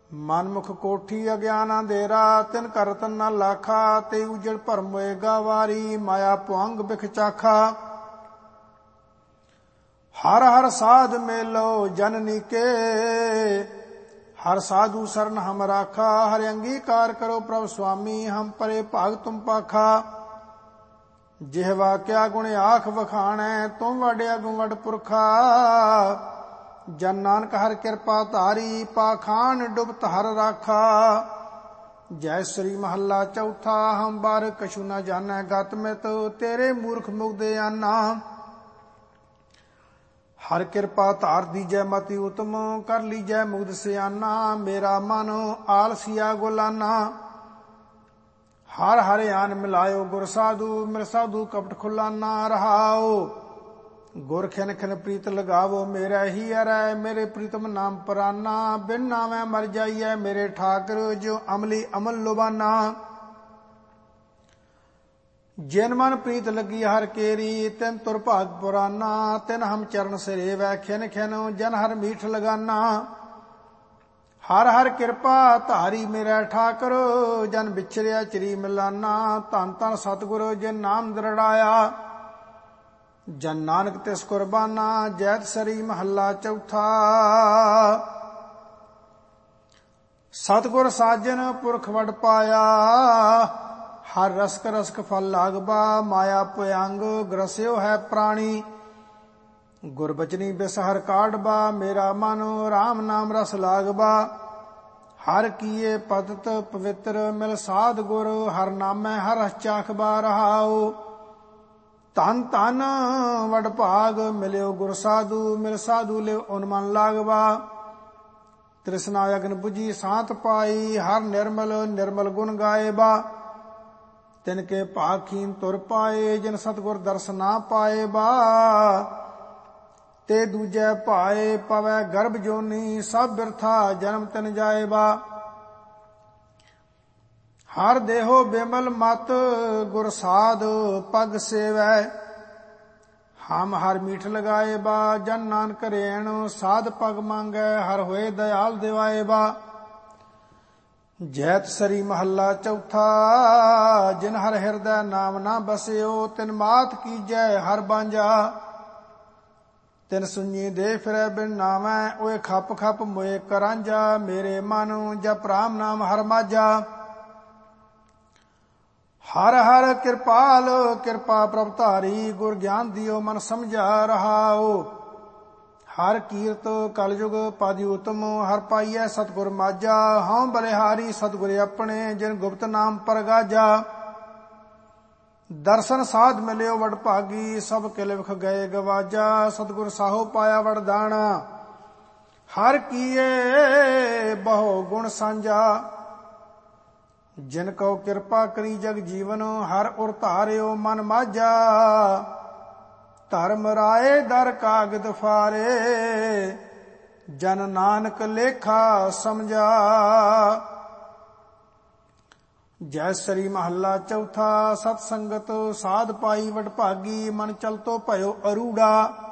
ਮਨਮੁਖ ਕੋਠੀ ਅਗਿਆਨ ਅੰਧੇਰਾ, ਤਿਨ ਕਰਤ ਨ ਲਾਖਾ। ਤੇ ਉਜੜ ਭਰਮ ਹੋਏਗਾ ਵਾਰੀ, ਮਾਇਆ ਭੁਅੰਗ ਬਿਖ ਚਾਖਾ। ਹਰ ਹਰ ਸਾਧ ਮੇਲੋ ਜਨਨੀ ਕੇ, हर साधु शरण हम राखा। हर अंगीकार करो प्रभु स्वामी, हम परे भाग तुम पाखा। जिहवा क्या गुण आख बखाणै, तुम वड्या गुवड पुरखा। जन नानक हर कृपा धारी, पाखान डुबत हर राखा। जय श्री महला चौथा। हम बार कछु न जानै गत मित, तेरे मूर्ख मुग्धे आना। हर कृपा धार दीजै मति उत्तम, कर लीजै मुग्ध सियाना। मेरा मन आलसिया गुलाना, हर हर आन मिलायो गुर साधु। मिल साधु कपट खुलाना रहाओ, गुर खिन खिन प्रीत लगावो। मेरा ही अरै मेरे प्रीतम नाम पराना। बिन नामै मर जाइए मेरे ठाकर, जो अमली अमल लुबाना। जिन मन प्रीत लगी हर केरी, तिन तुर भाग पुराना। तिन हम चरण सिरेवै खिन खिन, जन हर मीठ लगाना। हर हर कृपा धारी मेरा ठाकर, जन बिछड़िया चिरी मिलाना। धन धन सतगुरु जिन नाम दृढ़ाया, जन नानक तिस कुर्बाना। जैत सरी महला चौथा। सतगुर साजन पुरख वड पाया, हर रसक रसक फल लागबा। माया भयंग ग्रस्यो है प्राणी, गुरबचनी बिस हर काढ़बा। मेरा मन राम नाम रस लागबा, हर किए पतित पवित्र। मिल साध गुर हर नामै हर रस चाखबा रहाओ। धन धन वड भाग मिल्यो गुर साधु, मिल साधु लिव उन मन लागबा। तृष्णा अग्न बुझी सांत पाई, हर निर्मल निर्मल गुण गाएबा। तिनके भाखीन तुर पाए, जिन सतगुर दर्श ना पाए बा। ते दूजै भाए पवै गर्भ जोनी, सब बिरथा जन्म तिन जाए बा। हर देहो बिमल मत गुर साध पग सेवै। हम हर मीठ लगाए बा, जन नानक रेण साध पग मांगै। हर होए दयाल दिवाए बा। जैत सरी महला चौथा। जिन हर हृदय नाम ना बसियो, तिन मात कीजै हर बांझा। तिन सुनी दे फिरै बिन नामै, ओए खप खप मोए करांझा। मेरे मन जप राम नाम हर माझा। हर हर कृपाल कृपा प्रभ धारी, गुर ज्ञान दियो मन समझा रहाओ। हर कीरत कलयुग पादी उत्तम, हर पाइयै सतगुर माझा। हाँ बलिहारी सतगुर अपने, जिन गुप्त नाम परगाजा। दर्शन साध मिल्यो वड भागी, सब किल विख गए गवाजा। सतगुर साहो पाया वरदाना, हर किए बहु गुण सांझा। जिन को कृपा करी जग जीवन, हर उर धारियो मन माझा। धर्म राय दर कागद फारे, जन नानक लेखा समझा। जय श्री महला चौथा। सत संगत साध पाई वड भागी, मन चलतो भयो अरूढ़ा।